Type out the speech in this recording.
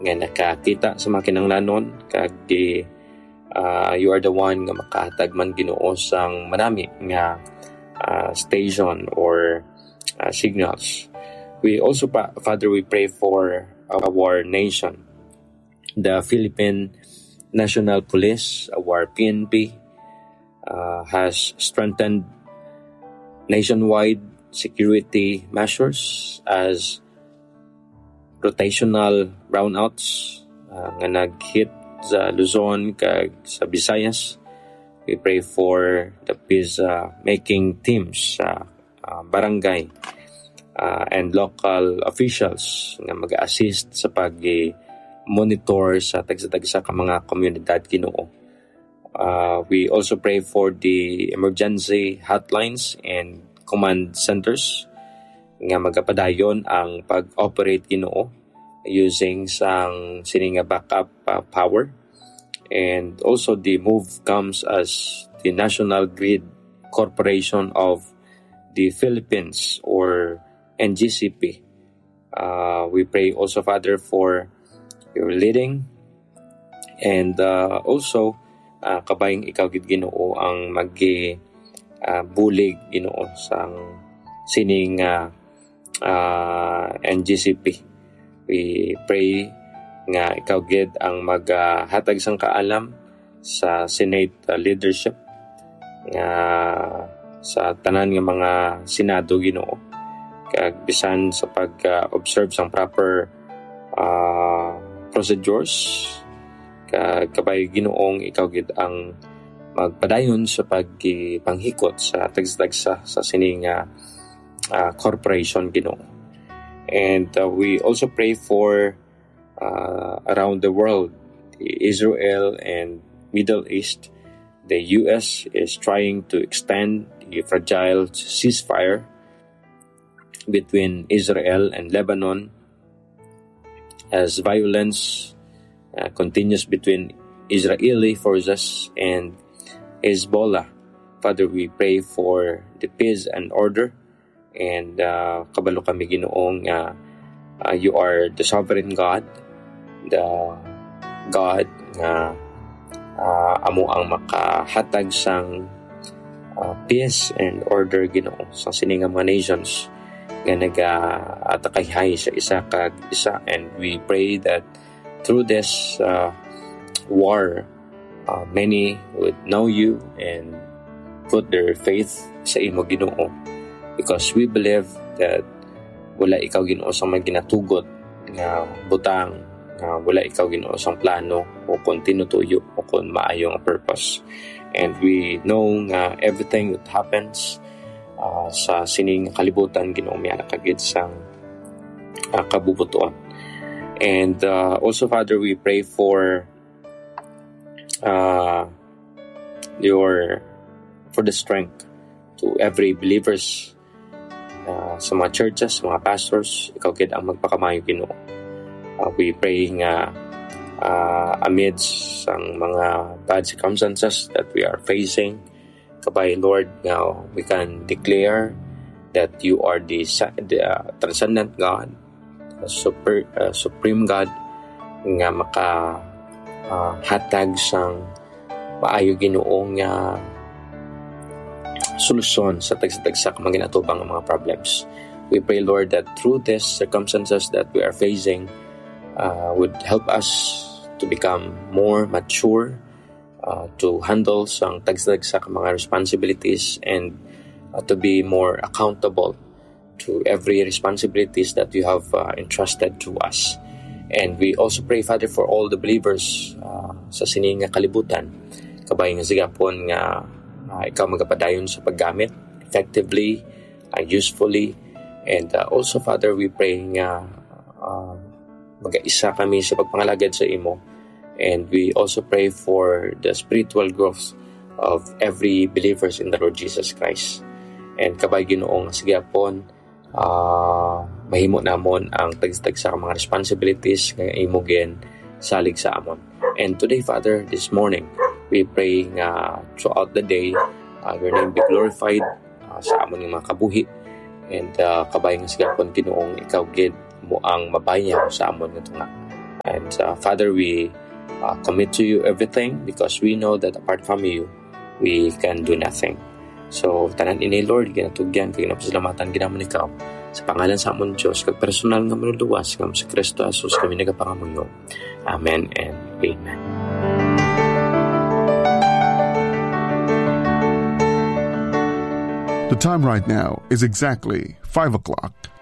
nga nakakita sa mga kinahanglanon kag di you are the one nga makahatag man Ginoo sang manami nga station or signals. We also, Father, we pray for our nation, the Philippine National Police, our PNP, has strengthened nationwide security measures as rotational brownouts nga nag-hit sa Luzon kag sa Visayas. We pray for the peace-making teams sa barangay and local officials nga mag-assist sa pag-monitor sa tagsa-tagsa ka mga komunidad Ginoo. We also pray for the emergency hotlines and command centers nga magapadayon ang pag-operate Ginoo using sang sininga backup power. And also the move comes as the National Grid Corporation of the Philippines or NGCP. We pray also, Father, for your leading and also kabayang ikaw gid Ginoo ang bulig Ginoo sang sining NGCP. We pray nga ikaw gid ang maghatag sang kaalam sa Senate leadership nga sa tanan nga mga Senado Ginoo kag bisan sa pag-observe sang proper procedures kag kabay Ginoong ikaw gid ang magpadayon sa pagpanghikot sa tagsa sa sining corporation Ginoo. And we also pray for around the world, Israel and Middle East. The U.S. is trying to extend the fragile ceasefire between Israel and Lebanon as violence continues between Israeli forces and Hezbollah. Father, we pray for the peace and order, and kabalo kami Ginoong you are the sovereign God, the God nga amo ang makahatag sang peace and order Ginoo sa sining mga nations nga nag-atakayhay sa isa kag isa. And we pray that through this war, many would know you and put their faith sa imo Ginoo, because we believe that wala ikaw Ginoo sa mga ginatugot nga butang, wala ikaw Ginoo sang plano o kung tinutuyo o kung maayo nga purpose. And we know nga everything that happens sa sining kalibutan Ginoo miya nakagid sang kabubutuan. And also, Father, we pray for the strength to every believers sa mga churches, mga pastors. Ikaw gid ang magpakamayo Ginoo. We pray nga amidst ang mga bad circumstances that we are facing, kabay Lord, now we can declare that you are the transcendent God, supreme God nga hatag sang maayo Ginoo nga solusyon sa tagsa-tagsa mga ginatubang mga problems. We pray, Lord, that through these circumstances that we are facing would help us to become more mature, to handle sang tagsa-tagsa mga responsibilities, and to be more accountable to every responsibilities that you have entrusted to us. And we also pray, Father, for all the believers sa sining nga kalibutan. Kabay nga sigapon nga ikaw magapadayon sa paggamit effectively, usefully. And also, Father, we pray nga mag-isa kami sa pagpangalagad sa imo. And we also pray for the spiritual growth of every believers in the Lord Jesus Christ. And kabay Ginoong sigapon, mahimo namon ang tagsa-tagsa mga responsibilities nga imo gen salig sa amon. And today, Father, this morning, we pray nga throughout the day, your name be glorified sa amon ng mga kabuhi. And kabay nga sigapon Ginoong ikaw gid mo ang mabayaw sa amon nga tunga. And Father, we commit to you everything because we know that apart from you, we can do nothing. So, tanan ini, Lord, ginatugyan, kaginapasalamatan, ginamon ikaw. Sa pangalan sa amon Diyos, kag personal nga manuluwas, kag sa Kristo Jesus, kami nagapangamuyo. Amen and Amen. The time right now is exactly 5 o'clock.